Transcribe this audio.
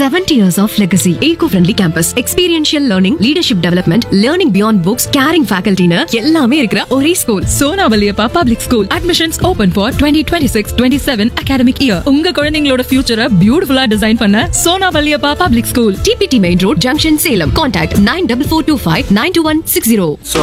70 years of legacy. Eco-friendly campus, experiential learning, leadership development, learning beyond books, caring faculty னு எல்லாமே இருக்கிற ஒரே school. Sona Valliappa public school. Admissions open for 2026-27 academic year. உங்க குழந்தைகளோட ஃபியூச்சரை பியூட்டிஃபுல்லா டிசைன் பண்ண Sona Valliappa public school. TPT Main Road, Junction, Salem. Contact 94425 92160.